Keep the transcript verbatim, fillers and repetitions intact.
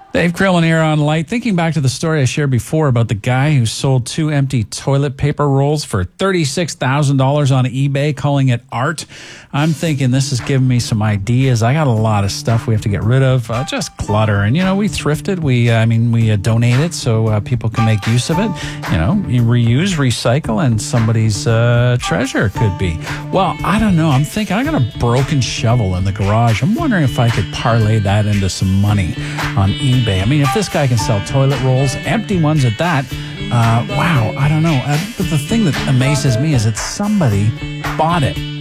Dave Krillin here on Light. Thinking back to the story I shared before about the guy who sold two empty toilet paper rolls for thirty-six thousand dollars on eBay, calling it art. I'm thinking this is giving me some ideas. I got a lot of stuff we have to get rid of, uh, just clutter. And, you know, we thrifted. We, uh, I mean, we uh, donated so uh, people can make use of it. You know, you reuse, recycle, and somebody's uh, treasure could be. Well, I don't know. I'm thinking I got a broken shovel in the garage. I'm wondering if I could parlay that into some money on eBay. I mean, if this guy can sell toilet rolls, empty ones at that, uh, wow, I don't know. Uh, but the thing that amazes me is that somebody bought it.